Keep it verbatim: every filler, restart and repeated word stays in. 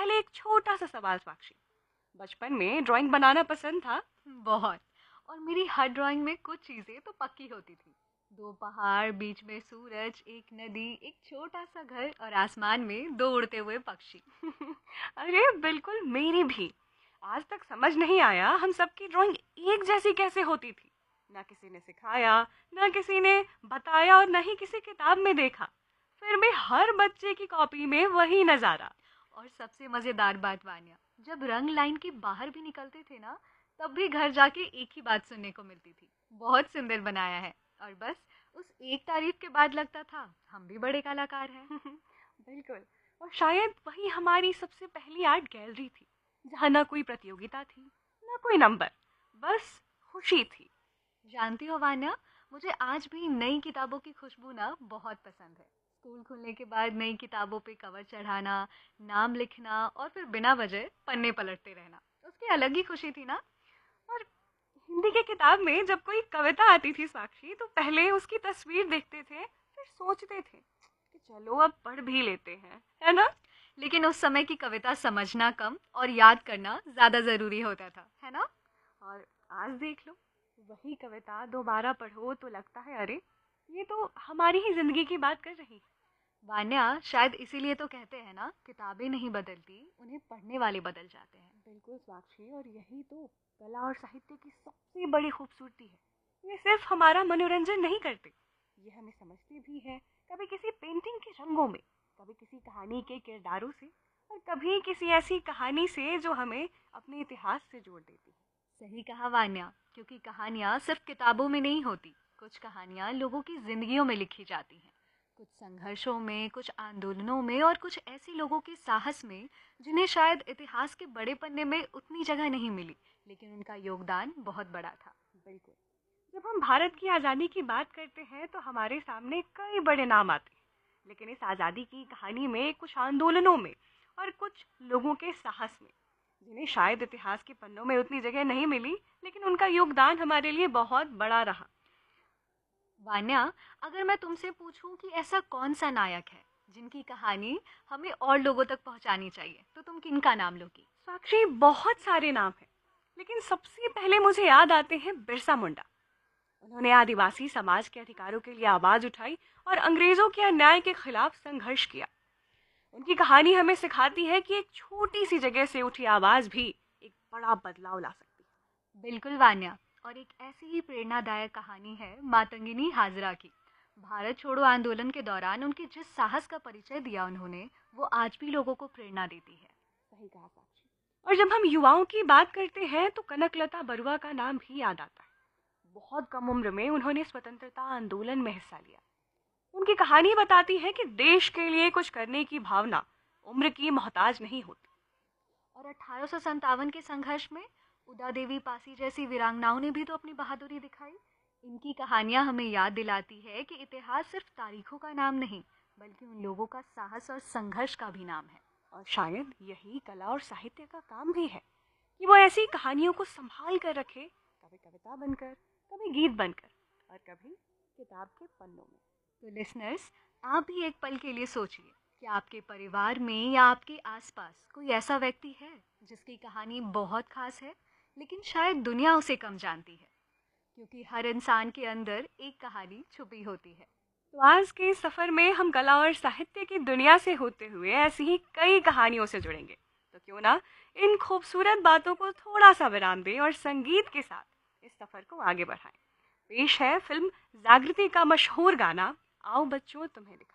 पहले एक छोटा सा सवाल साक्षी, बचपन में ड्राइंग बनाना पसंद था? बहुत। और मेरी हर ड्राइंग में कुछ चीजें तो पक्की होती थी। दो पहाड़, बीच में सूरज, एक नदी, एक छोटा सा घर और आसमान में दो उड़ते हुए पक्षी। अरे बिल्कुल, मेरी भी। आज तक समझ नहीं आया हम सबकी ड्राइंग एक जैसी कैसे होती थी। ना किसी ने सिखाया, ना किसी ने बताया और ना ही किसी किताब में देखा, फिर भी हर बच्चे की कॉपी में वही नजारा। और सबसे मजेदार बात वान्या, जब रंग लाइन के बाहर भी निकलते थे ना, तब भी घर जाके एक ही बात सुनने को मिलती थी, बहुत सुंदर बनाया है। और बस उस एक तारीफ के बाद लगता था हम भी बड़े कलाकार हैं। बिल्कुल। और शायद वही हमारी सबसे पहली आर्ट गैलरी थी, जहाँ ना कोई प्रतियोगिता थी, ना कोई नंबर, बस खुशी थी। जानती हो वान्या, मुझे आज भी नई किताबों की खुशबू ना बहुत पसंद है। स्कूल खुलने के बाद नई किताबों पे कवर चढ़ाना, नाम लिखना और फिर बिना वजह पन्ने पलटते रहना, उसकी अलग ही खुशी थी ना। और हिंदी की किताब में जब कोई कविता आती थी साक्षी, तो पहले उसकी तस्वीर देखते थे, फिर सोचते थे कि चलो अब पढ़ भी लेते हैं, है ना? लेकिन उस समय की कविता समझना कम और याद करना ज्यादा जरूरी होता था, है ना। और आज देख लो, वही कविता दोबारा पढ़ो तो लगता है अरे ये तो हमारी ही जिंदगी की बात कर रही है। वान्या, शायद इसीलिए तो कहते हैं ना, किताबें नहीं बदलती, उन्हें पढ़ने वाले बदल जाते हैं। बिल्कुल साक्षी, और यही तो कला और साहित्य की सबसे बड़ी खूबसूरती है। ये सिर्फ हमारा मनोरंजन नहीं करते, ये हमें समझते भी है, कभी किसी पेंटिंग के रंगों में, कभी किसी कहानी के किरदारों से, और कभी किसी ऐसी कहानी से जो हमें अपने इतिहास से जोड़ देती है। सही कहा वान्या, क्योंकि कहानियाँ सिर्फ किताबों में नहीं होती, कुछ कहानियाँ लोगों की जिंदगियों में लिखी जाती हैं, कुछ संघर्षों में, कुछ आंदोलनों में और कुछ ऐसे लोगों के साहस में जिन्हें शायद इतिहास के बड़े पन्ने में उतनी जगह नहीं मिली, लेकिन उनका योगदान बहुत बड़ा था। बिल्कुल। जब हम भारत की आज़ादी की बात करते हैं तो हमारे सामने कई बड़े नाम आते हैं, लेकिन इस आज़ादी की कहानी में कुछ आंदोलनों में और कुछ लोगों के साहस में, जिन्हें शायद इतिहास के पन्नों में उतनी जगह नहीं मिली, लेकिन उनका योगदान हमारे लिए बहुत बड़ा रहा। वान्या, अगर मैं तुमसे पूछूं कि ऐसा कौन सा नायक है जिनकी कहानी हमें और लोगों तक पहुंचानी चाहिए, तो तुम किनका नाम लोगी? साक्षी, बहुत सारे नाम हैं, लेकिन सबसे पहले मुझे याद आते हैं बिरसा मुंडा। उन्होंने आदिवासी समाज के अधिकारों के लिए आवाज उठाई और अंग्रेजों के अन्याय के खिलाफ संघर्ष किया। उनकी कहानी हमें सिखाती है कि एक छोटी सी जगह से उठी आवाज भी एक बड़ा बदलाव ला सकती है। बिल्कुल वान्या, और एक ऐसी ही प्रेरणादायक कहानी है मातंगिनी हाजरा की। भारत छोड़ो आंदोलन के दौरान उनके जिस साहस का परिचय दिया उन्होंने, वो आज भी लोगों को प्रेरणा देती है। सही कहा साक्षी। और जब हम युवाओं की बात करते हैं तो कनकलता बरुआ का नाम भी याद आता है। बहुत कम उम्र में उन्होंने स्वतंत्रता आंदोलन में हिस्सा लिया। उनकी कहानी बताती है कि देश के लिए कुछ करने की भावना उम्र की मोहताज नहीं होती। और अठारह सौ संतावन के संघर्ष में उदा देवी पासी जैसी वीरांगनाओं ने भी तो अपनी बहादुरी दिखाई। इनकी कहानियां हमें याद दिलाती है कि इतिहास सिर्फ तारीखों का नाम नहीं, बल्कि उन लोगों का साहस और संघर्ष का भी नाम है। और शायद यही कला और साहित्य का काम भी है कि वो ऐसी कहानियों को संभाल कर रखे, कभी कविता बनकर, कभी गीत बनकर और कभी किताब के पन्नों में। तो लिसनर्स, आप भी एक पल के लिए सोचिए कि आपके परिवार में या आपके आसपास कोई ऐसा व्यक्ति है जिसकी कहानी बहुत खास है, लेकिन शायद दुनिया उसे कम जानती है, क्योंकि हर इंसान के अंदर एक कहानी छुपी होती है। तो आज के इस सफर में हम कला और साहित्य की दुनिया से होते हुए ऐसी ही कई कहानियों से जुड़ेंगे। तो क्यों ना इन खूबसूरत बातों को थोड़ा सा विराम दें और संगीत के साथ इस सफर को आगे बढ़ाएं। पेश है फिल्म जागृति का मशहूर गाना आओ बच्चों तुम्हें दिखाएं।